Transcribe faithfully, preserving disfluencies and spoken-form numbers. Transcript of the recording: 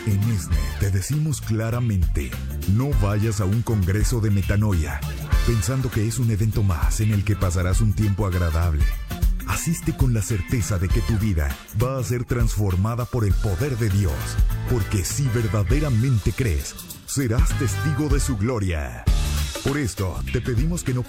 En ESNE te decimos claramente, no vayas a un congreso de metanoia, pensando que es un evento más en el que pasarás un tiempo agradable. Asiste con la certeza de que tu vida va a ser transformada por el poder de Dios, porque si verdaderamente crees, serás testigo de su gloria. Por esto, te pedimos que no